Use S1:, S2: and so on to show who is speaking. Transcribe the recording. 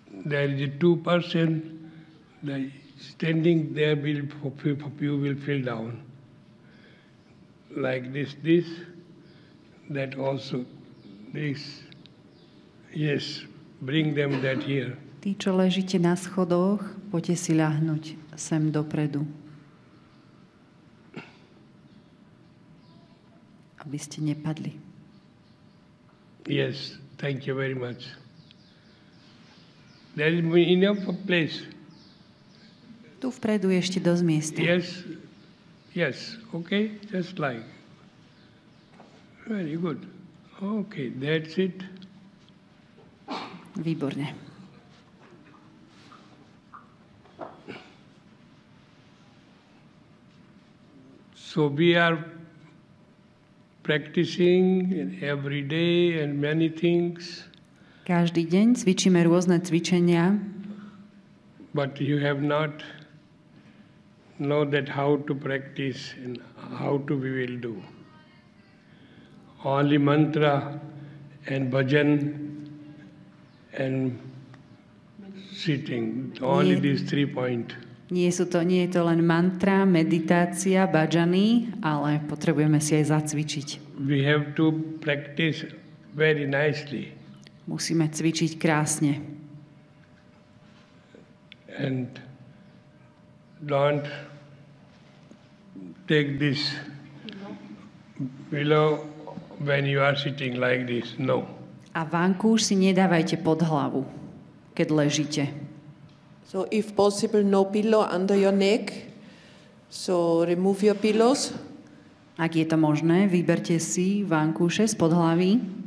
S1: there is a 2%, the standing there will you will feel down. Like this, that also, this. Yes, bring them that here.
S2: Tí, čo ležíte na schodoch, poďte si ľahnuť sem dopredu. Aby ste nepadli.
S1: Yes, thank you very much. There is enough place.
S2: Tu vpredu je ešte dosť miesta.
S1: Yes, okay, just like. Very good. Okay, that's it.
S2: Výborne.
S1: So we are practicing every day and many things.
S2: Každý deň cvičíme rôzne cvičenia.
S1: But you have not know that how to practice and how to we will do. Only mantra and bhajan and sitting. Only these 3 points.
S2: Nie je to len mantra, meditácia, bhajany, ale potrebujeme si aj zacvičiť.
S1: We have to practice very nicely.
S2: Musíme cvičiť krásne.
S1: And don't take this pillow when you are sitting like this. No.
S2: A vankúš si nedávajte pod hlavu, keď ležíte.
S3: So if possible, no pillow under your neck. So remove your pillows.
S2: Ak je to možné, vyberte si vankúše spod hlavy.